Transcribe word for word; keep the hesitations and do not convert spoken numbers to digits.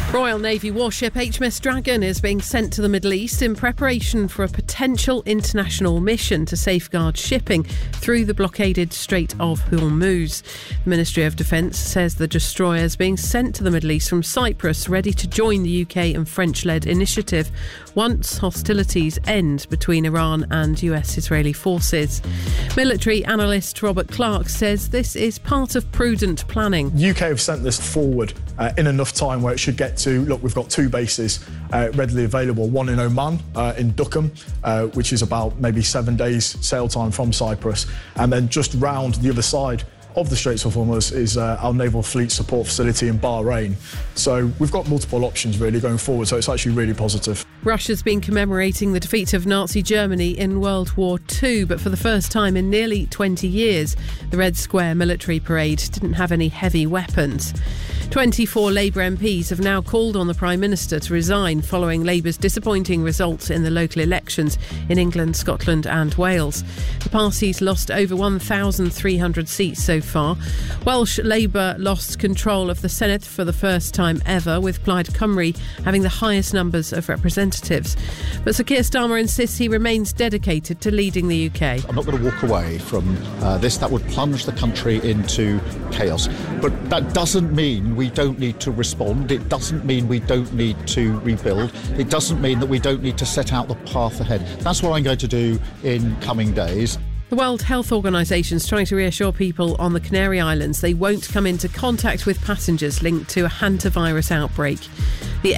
Royal Navy warship H M S Dragon is being sent to the Middle East in preparation for a potential international mission to safeguard shipping through the blockaded Strait of Hormuz. The Ministry of Defence says the destroyer is being sent to the Middle East from Cyprus, ready to join the U K and French-led initiative once hostilities end between Iran and U S-Israeli forces. Military analyst Robert Clark says this is part of prudent planning. The U K have sent this forward uh, in enough time where it should get to, look, we've got two bases uh, readily available, one in Oman, uh, in Duqm, uh, which is about maybe seven days sail time from Cyprus, and then just round the other side of the Straits of Hormuz is uh, our Naval Fleet Support Facility in Bahrain. So we've got multiple options really going forward, so it's actually really positive. Russia's been commemorating the defeat of Nazi Germany in World War Two, but for the first time in nearly twenty years, the Red Square military parade didn't have any heavy weapons. twenty-four Labour M Ps have now called on the Prime Minister to resign following Labour's disappointing results in the local elections in England, Scotland and Wales. The party's lost over one thousand three hundred seats so far. Welsh Labour lost control of the Senedd for the first time ever, with Plaid Cymru having the highest numbers of representatives. But Sir Keir Starmer insists he remains dedicated to leading the U K. I'm not going to walk away from uh, this. That would plunge the country into chaos. But that doesn't mean we don't need to respond. It doesn't mean we don't need to rebuild. It doesn't mean that we don't need to set out the path ahead. That's what I'm going to do in coming days. The World Health Organisation is trying to reassure people on the Canary Islands they won't come into contact with passengers linked to a hantavirus outbreak. The